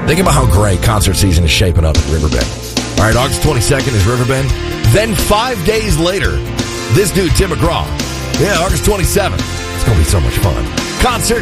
Think about how great concert season is shaping up at Riverbend. All right, August 22nd is Riverbend. Then 5 days later, this dude, Tim McGraw. Yeah, August 27th. It's going to be so much fun. Concert